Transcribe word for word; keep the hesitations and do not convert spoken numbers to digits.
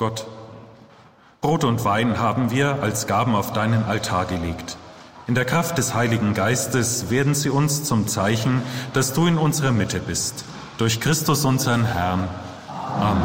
Gott, Brot und Wein haben wir als Gaben auf deinen Altar gelegt. In der Kraft des Heiligen Geistes werden sie uns zum Zeichen, dass du in unserer Mitte bist. Durch Christus unseren Herrn. Amen.